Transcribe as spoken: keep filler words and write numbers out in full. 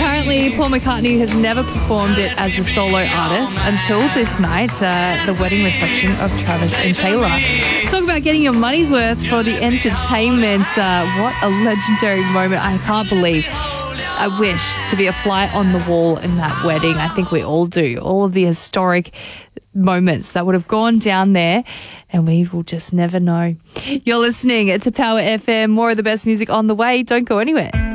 Apparently, Paul McCartney has never performed it as a solo artist until this night, uh, the wedding reception of Travis and Taylor. Talk about getting your money's worth for the entertainment. Uh, what a legendary moment. I can't believe. I wish to be a fly on the wall in that wedding. I think we all do. All of the historic moments that would have gone down there, and we will just never know. You're listening to Power F M. More of the best music on the way. Don't go anywhere.